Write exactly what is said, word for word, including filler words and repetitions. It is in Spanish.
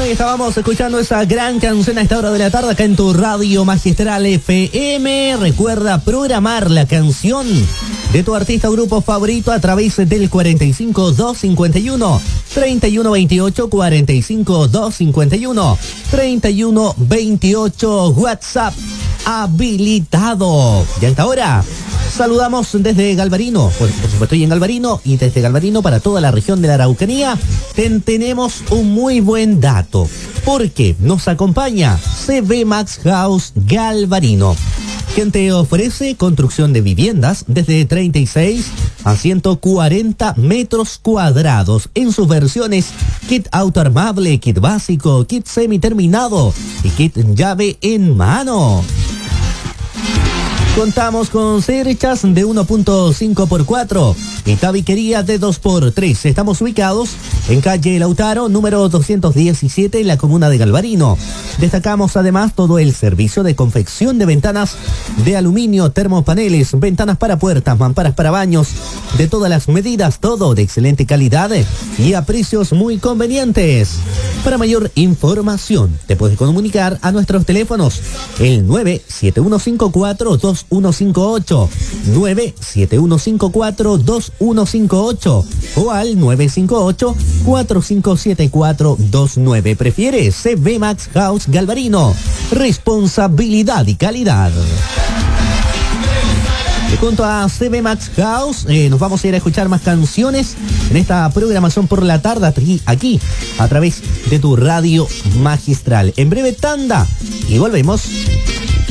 Ahí estábamos escuchando esa gran canción a esta hora de la tarde acá en tu Radio Magistral F M. Recuerda programar la canción de tu artista o grupo favorito a través del cuarenta y cinco, doscientos cincuenta y uno, treinta y uno veintiocho, cuarenta y cinco, doscientos cincuenta y uno, treinta y uno veintiocho, WhatsApp habilitado. Y hasta ahora saludamos desde Galvarino, pues por supuesto estoy en Galvarino, y desde Galvarino para toda la región de la Araucanía ten, tenemos un muy buen dato, porque nos acompaña C B Max House Galvarino, quien te ofrece construcción de viviendas desde treinta y seis a ciento cuarenta metros cuadrados en sus versiones kit autoarmable, kit básico, kit semiterminado y kit llave en mano. Contamos con cerchas de uno punto cinco por cuatro y tabiquería de dos por tres. Estamos ubicados en calle Lautaro, número doscientos diecisiete, en la comuna de Galvarino. Destacamos además todo el servicio de confección de ventanas de aluminio, termopaneles, ventanas para puertas, mamparas para baños, de todas las medidas, todo de excelente calidad y a precios muy convenientes. Para mayor información, te puedes comunicar a nuestros teléfonos, el nueve siete uno cinco cuatro, dos uno cinco ocho, nueve siete uno cinco cuatro, dos uno cinco ocho o al nueve cinco ocho, cuatro cinco siete cuatro dos nueve. Prefiere C B Max House Galvarino. Responsabilidad y calidad. Y junto a C B Max House eh, nos vamos a ir a escuchar más canciones en esta programación por la tarde aquí, aquí a través de tu Radio Magistral. En breve tanda y volvemos.